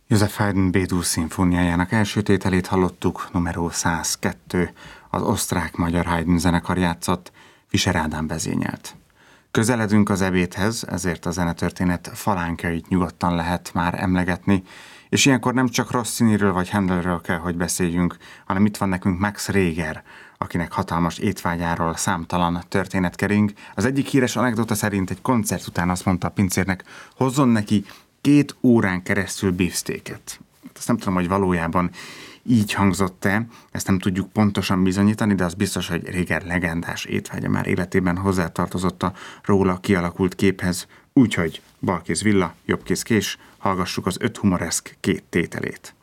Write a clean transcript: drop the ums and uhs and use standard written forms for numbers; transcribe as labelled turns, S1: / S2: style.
S1: Joseph Haydn B-dur szimfóniájának első tételét hallottuk, numero 102, az osztrák-magyar Haydn zenekar játszott, Fischer Ádám vezényelt. Közeledünk az ebédhez, ezért a zenetörténet falánkjait nyugodtan lehet már emlegetni, és ilyenkor nem csak Rossiniről vagy Handelről kell, hogy beszéljünk, hanem itt van nekünk Max Reger, akinek hatalmas étvágyáról számtalan történet kering. Az egyik híres anekdota szerint egy koncert után azt mondta a pincérnek, hozzon neki 2 órán keresztül beefsteaket. Azt nem tudom, hogy valójában így hangzott-e, ezt nem tudjuk pontosan bizonyítani, de az biztos, hogy Reger legendás étvágya már életében hozzátartozott a róla kialakult képhez. Úgyhogy balkéz villa, jobbkéz kés, hallgassuk az 5 humoreszk 2 tételét.